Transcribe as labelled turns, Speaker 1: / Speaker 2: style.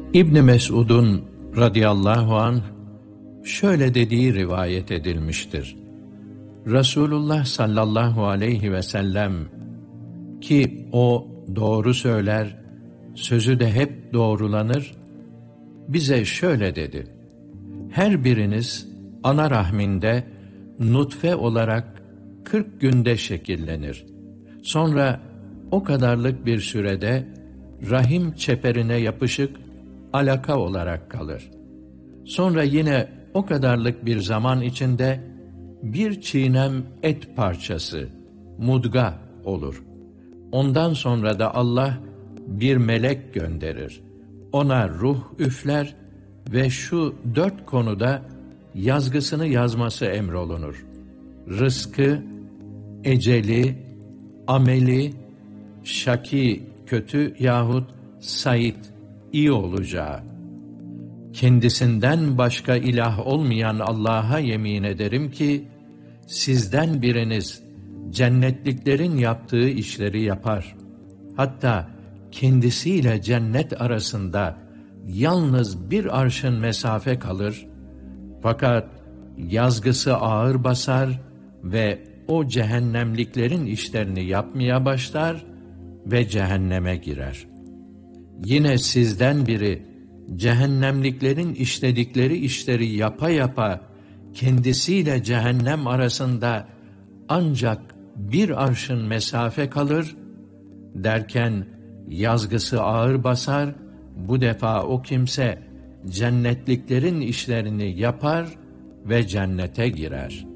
Speaker 1: İbn Mes'ud'un radıyallahu anh şöyle dediği rivayet edilmiştir. Resulullah sallallahu aleyhi ve sellem ki o doğru söyler, sözü de hep doğrulanır, bize şöyle dedi: her biriniz ana rahminde nutfe olarak 40 günde şekillenir. Sonra o kadarlık bir sürede rahim çeperine yapışık alaka olarak kalır. Sonra yine o kadarlık bir zaman içinde bir çiğnem et parçası, mudga olur. Ondan sonra da Allah bir melek gönderir. Ona ruh üfler ve şu 4 konuda yazgısını yazması emrolunur: rızkı, eceli, ameli, şaki kötü yahut sait iyi olacağı. Kendisinden başka ilah olmayan Allah'a yemin ederim ki, sizden biriniz cennetliklerin yaptığı işleri yapar. Hatta kendisiyle cennet arasında yalnız bir arşın mesafe kalır. Fakat yazgısı ağır basar ve o cehennemliklerin işlerini yapmaya başlar ve cehenneme girer. Yine sizden biri cehennemliklerin işledikleri işleri yapa yapa kendisiyle cehennem arasında ancak bir arşın mesafe kalır derken yazgısı ağır basar, bu defa o kimse cennetliklerin işlerini yapar ve cennete girer.